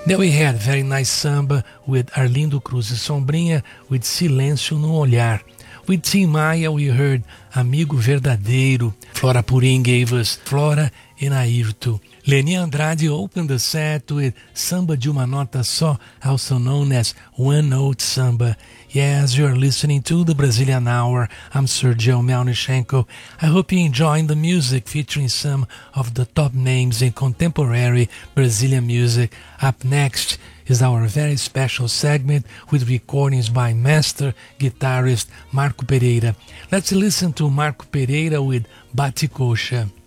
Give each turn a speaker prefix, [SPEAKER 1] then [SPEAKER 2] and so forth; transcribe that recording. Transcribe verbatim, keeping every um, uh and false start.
[SPEAKER 1] Then we had very nice samba with Arlindo Cruz e Sombrinha with Silêncio no Olhar. With Tim Maia we heard Amigo Verdadeiro. Flora Purim gave us Flora e Ayrton. Leni Andrade opened the set with Samba de Uma Nota Só, also known as One Note Samba. Yes, you're listening to the Brazilian Hour. I'm Sergio Melnichenko. I hope you're enjoying the music featuring some of the top names in contemporary Brazilian music. Up next is our very special segment with recordings by master guitarist Marco Pereira. Let's listen to Marco Pereira with Bate Coxa.